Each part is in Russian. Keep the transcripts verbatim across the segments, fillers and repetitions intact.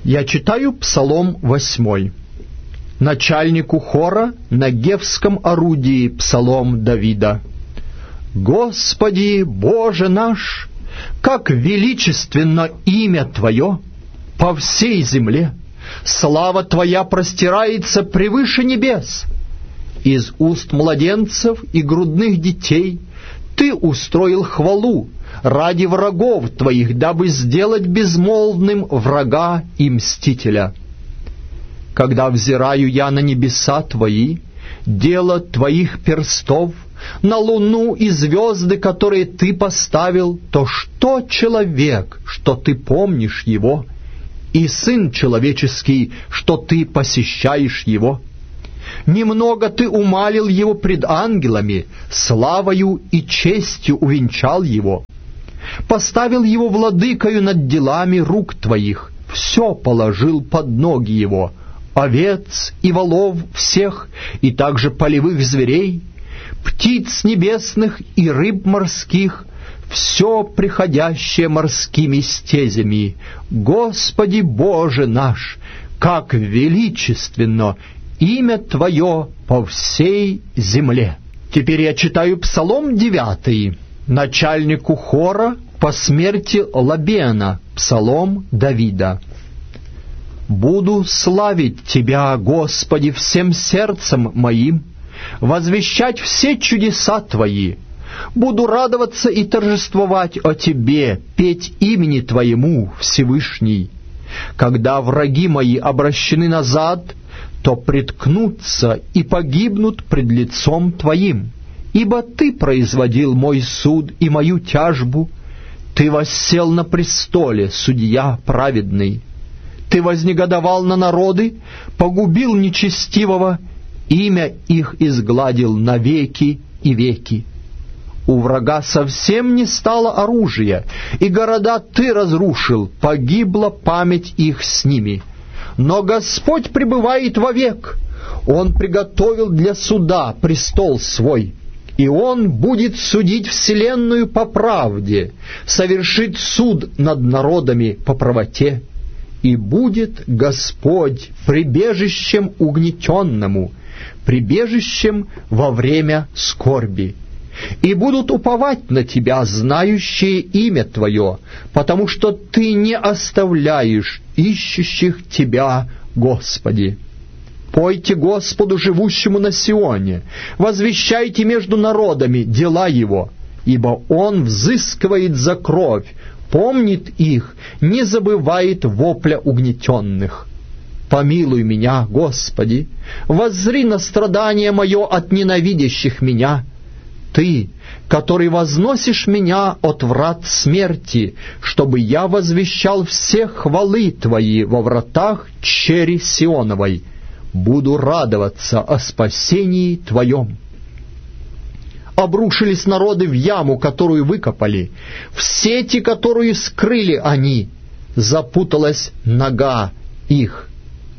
Я читаю Псалом восьмой. Начальнику хора на гевском орудии Псалом Давида. «Господи, Боже наш, как величественно имя Твое по всей земле! Слава Твоя простирается превыше небес! Из уст младенцев и грудных детей Ты устроил хвалу ради врагов Твоих, дабы сделать безмолвным врага и мстителя. Когда взираю я на небеса Твои, дело Твоих перстов, на луну и звезды, которые Ты поставил, то что человек, что Ты помнишь его, и сын человеческий, что Ты посещаешь его? Немного Ты умалил его пред ангелами, славою и честью увенчал его. Поставил его владыкою над делами рук Твоих, все положил под ноги его, овец и волов всех, и также полевых зверей, птиц небесных и рыб морских, все приходящее морскими стезями. Господи Боже наш, как величественно имя Твое по всей земле!» Теперь я читаю Псалом девятый. Начальнику хора по смерти Лабена, Псалом Давида. «Буду славить Тебя, Господи, всем сердцем моим, возвещать все чудеса Твои. Буду радоваться и торжествовать о Тебе, петь имени Твоему, Всевышний. Когда враги мои обращены назад, то приткнутся и погибнут пред лицом Твоим. Ибо Ты производил мой суд и мою тяжбу. Ты воссел на престоле, судья праведный. Ты вознегодовал на народы, погубил нечестивого, имя их изгладил навеки и веки. У врага совсем не стало оружия, и города Ты разрушил, погибла память их с ними. Но Господь пребывает вовек, Он приготовил для суда престол свой, и Он будет судить вселенную по правде, совершит суд над народами по правоте. И будет Господь прибежищем угнетенному, прибежищем во время скорби. И будут уповать на Тебя, знающие имя Твое, потому что Ты не оставляешь ищущих Тебя, Господи. Пойте Господу, живущему на Сионе, возвещайте между народами дела Его, ибо Он взыскивает за кровь, помнит их, не забывает вопля угнетенных. Помилуй меня, Господи, воззри на страдание мое от ненавидящих меня. Ты, который возносишь меня от врат смерти, чтобы я возвещал все хвалы Твои во вратах чери Сионовой, буду радоваться о спасении Твоем. Обрушились народы в яму, которую выкопали, в сети, которую скрыли они, запуталась нога их.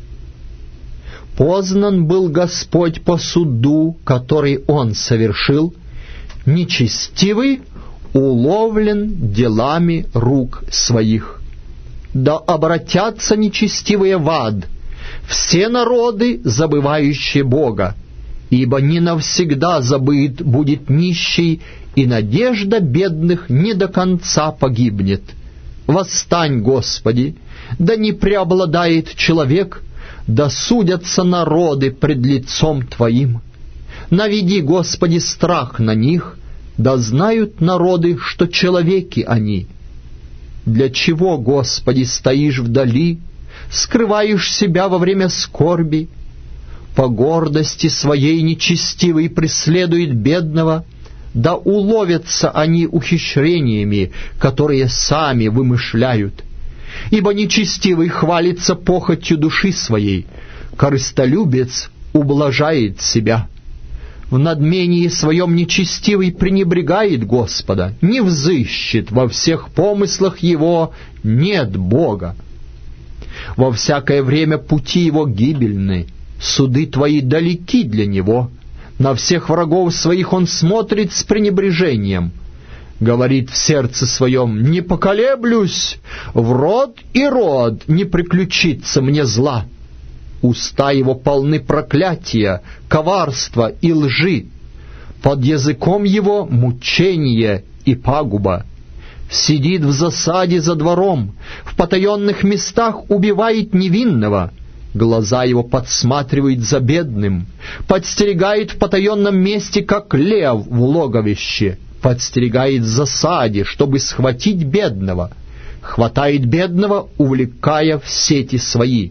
Познан был Господь по суду, который Он совершил, нечестивый уловлен делами рук своих. Да обратятся нечестивые в ад, все народы, забывающие Бога, ибо не навсегда забыт будет нищий, и надежда бедных не до конца погибнет. Восстань, Господи, да не преобладает человек, да судятся народы пред лицом Твоим. Наведи, Господи, страх на них, да знают народы, что человеки они. Для чего, Господи, стоишь вдали, скрываешь себя во время скорби? По гордости своей нечестивый преследует бедного, да уловятся они ухищрениями, которые сами вымышляют. Ибо нечестивый хвалится похотью души своей, корыстолюбец ублажает себя. В надмении своем нечестивый пренебрегает Господа, не взыщет, во всех помыслах его нет Бога. Во всякое время пути его гибельны, суды Твои далеки для него, на всех врагов своих он смотрит с пренебрежением. говорит в сердце своем: не поколеблюсь, в род и род не приключится мне зла. Уста его полны проклятия, коварства и лжи, под языком его мучение и пагуба. Сидит в засаде за двором, в потаенных местах убивает невинного. Глаза его подсматривают за бедным, подстерегает в потаенном месте, как лев в логовище, подстерегает в засаде, чтобы схватить бедного, хватает бедного, увлекая в сети свои.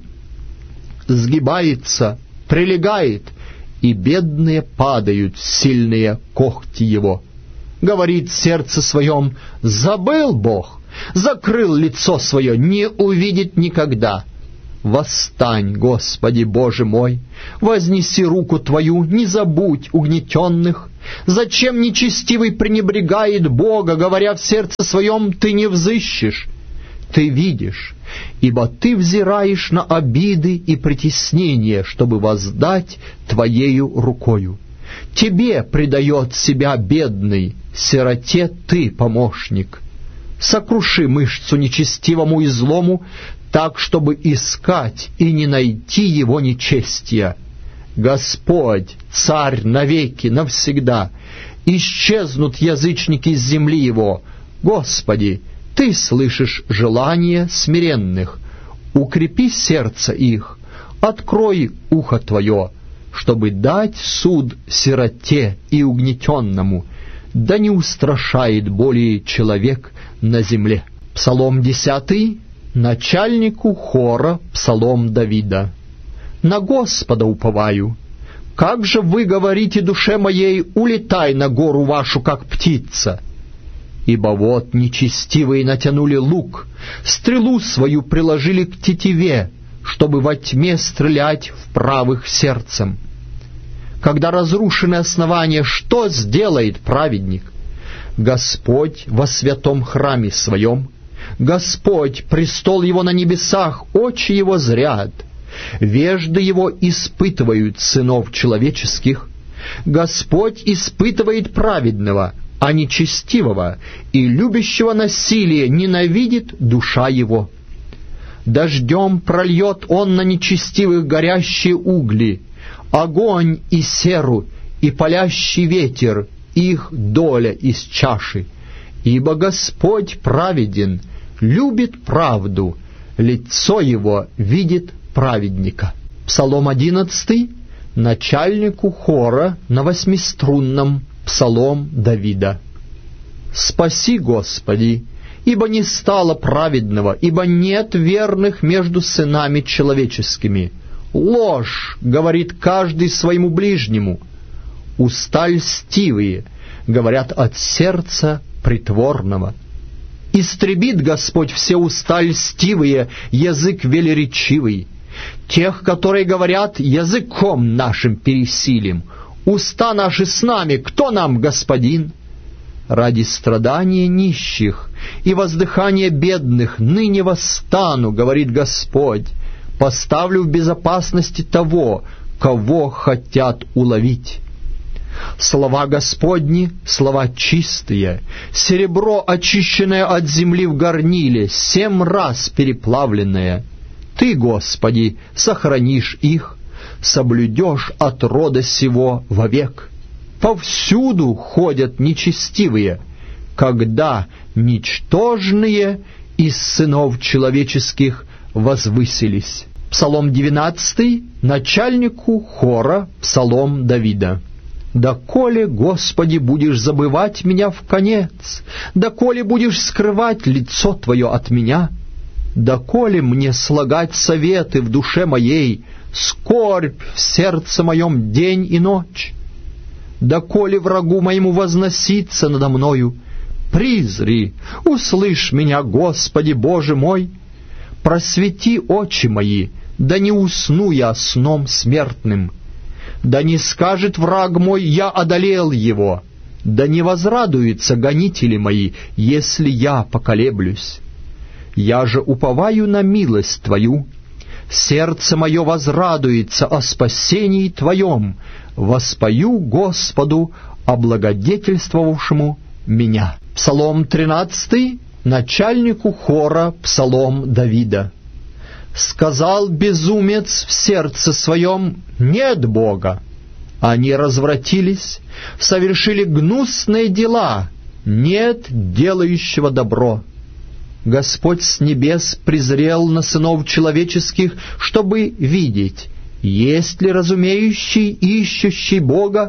Сгибается, прилегает, и бедные падают, сильные когти его. Говорит в сердце своем: забыл Бог, закрыл лицо свое, не увидит никогда. Восстань, Господи Боже мой, вознеси руку Твою, не забудь угнетенных. Зачем нечестивый пренебрегает Бога, говоря в сердце своем: Ты не взыщешь? Ты видишь, ибо Ты взираешь на обиды и притеснения, чтобы воздать Твоею рукою. Тебе предает себя бедный, сироте Ты помощник. Сокруши мышцу нечестивому и злому, так, чтобы искать и не найти его нечестия. Господь, Царь навеки, навсегда, исчезнут язычники с земли его. Господи, Ты слышишь желания смиренных, укрепи сердце их, открой ухо Твое, чтобы дать суд сироте и угнетенному, да не устрашает более человек на земле. Псалом десятый. Начальнику хора, псалом Давида. На Господа уповаю. Как же вы говорите душе моей: улетай на гору вашу, как птица? Ибо вот нечестивые натянули лук, стрелу свою приложили к тетиве, чтобы во тьме стрелять в правых сердцем. Когда разрушены основания, что сделает праведник? Господь во святом храме своем, Господь, престол Его на небесах, очи Его зрят, вежды Его испытывают сынов человеческих. Господь испытывает праведного, а нечестивого, и любящего насилие ненавидит душа его. Дождем прольет Он на нечестивых горящие угли, огонь и серу, и палящий ветер, их доля из чаши. Ибо Господь праведен, любит правду, лицо Его видит праведника. Псалом одиннадцатый. Начальнику хора на восьмиструнном, псалом Давида. Спаси, Господи, ибо не стало праведного, ибо нет верных между сынами человеческими. Ложь говорит каждый своему ближнему. Уста льстивые говорят от сердца притворного. Истребит Господь все уста льстивые, язык велеречивый. Тех, которые говорят: языком нашим пересилим, уста наши с нами, кто нам господин? Ради страдания нищих и воздыхания бедных ныне восстану, говорит Господь, поставлю в безопасности того, кого хотят уловить. Слова Господни — слова чистые, серебро, очищенное от земли в горниле, семь раз переплавленное. Ты, Господи, сохранишь их, соблюдешь от рода сего вовек. Повсюду ходят нечестивые, когда ничтожные из сынов человеческих возвысились. Псалом девятнадцатый. Начальнику хора, псалом Давида. «Доколе, Господи, будешь забывать меня вконец? Доколе будешь скрывать лицо Твое от меня? Доколе мне слагать советы в душе моей, скорбь в сердце моем день и ночь? Доколе врагу моему возноситься надо мною? Призри, услышь меня, Господи Боже мой! Просвети очи мои, да не усну я сном смертным. Да не скажет враг мой: я одолел его. Да не возрадуются гонители мои, если я поколеблюсь. Я же уповаю на милость Твою. Сердце мое возрадуется о спасении Твоем. Воспою Господу, облагодетельствовавшему меня». Псалом тринадцатый, начальнику хора, псалом Давида. «Сказал безумец в сердце своем: нет Бога. Они развратились, совершили гнусные дела, нет делающего добро. Господь с небес презрел на сынов человеческих, чтобы видеть, есть ли разумеющий и ищущий Бога.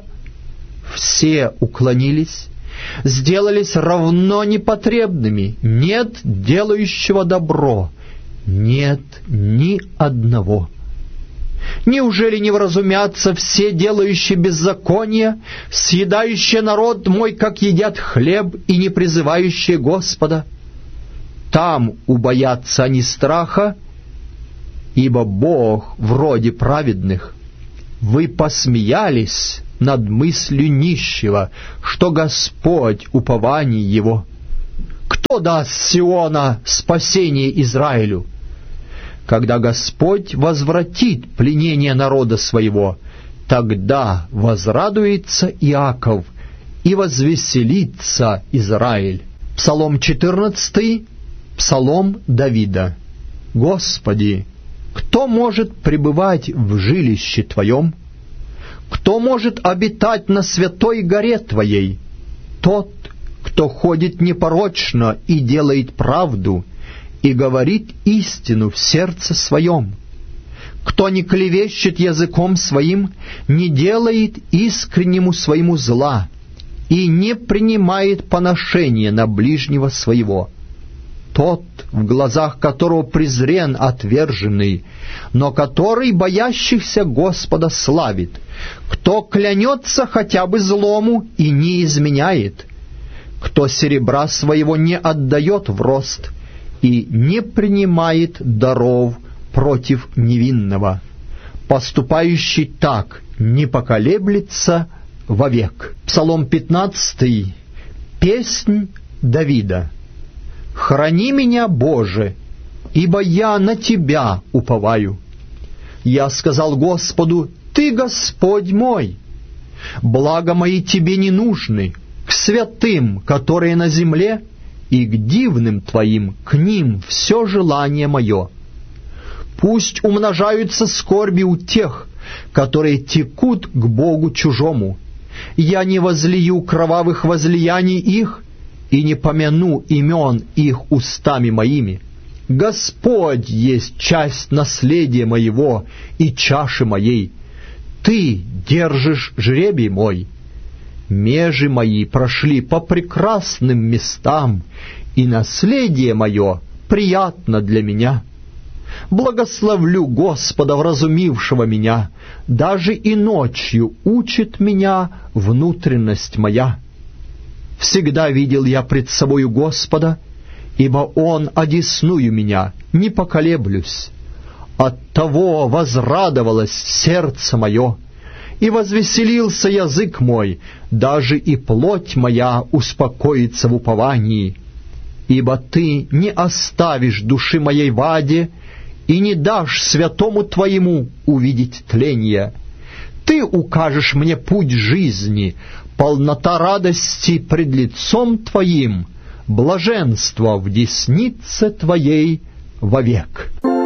Все уклонились, сделались равно непотребными, нет делающего добро, нет ни одного. Неужели не вразумятся все делающие беззаконие, съедающие народ мой, как едят хлеб, и не призывающие Господа? Там убоятся они страха, ибо Бог вроде праведных. Вы посмеялись над мыслью нищего, что Господь упование его. Кто даст с Сиона спасение Израилю? Когда Господь возвратит пленение народа своего, тогда возрадуется Иаков и возвеселится Израиль». Псалом четырнадцатый, псалом Давида. «Господи, кто может пребывать в жилище Твоем? Кто может обитать на святой горе Твоей? Тот, кто ходит непорочно и делает правду, и говорит истину в сердце своем, кто не клевещет языком своим, не делает искреннему своему зла и не принимает поношения на ближнего своего, тот, в глазах которого презрен отверженный, но который боящихся Господа славит, кто клянется хотя бы злому и не изменяет, кто серебра своего не отдает в рост и не принимает даров против невинного, поступающий так не поколеблется вовек». Псалом пятнадцатый, песнь Давида. «Храни меня, Боже, ибо я на Тебя уповаю. Я сказал Господу: Ты Господь мой. Благо мои Тебе не нужны, к святым, которые на земле, и к дивным Твоим, к ним все желание мое. Пусть умножаются скорби у тех, которые текут к Богу чужому. Я не возлию кровавых возлияний их, и не помяну имен их устами моими. Господь есть часть наследия моего и чаши моей. Ты держишь жребий мой. Межи мои прошли по прекрасным местам, и наследие мое приятно для меня. Благословлю Господа, вразумившего меня, даже и ночью учит меня внутренность моя. Всегда видел я пред собою Господа, ибо Он одесную меня, не поколеблюсь. Оттого возрадовалось сердце мое, и возвеселился язык мой, даже и плоть моя успокоится в уповании. Ибо Ты не оставишь души моей в аде, и не дашь святому Твоему увидеть тление. Ты укажешь мне путь жизни, полнота радости пред лицом Твоим, блаженство в деснице Твоей вовек».